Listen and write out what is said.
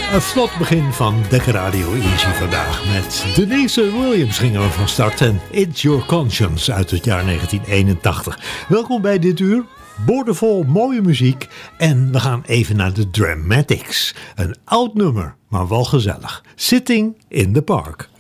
Een vlot begin van Dekker Radio Easy vandaag. Met Denise Williams gingen we van start en It's Your Conscience uit het jaar 1981. Welkom bij dit uur. Boordevol mooie muziek en we gaan even naar de Dramatics. Een oud nummer, maar wel gezellig. Sitting in the Park.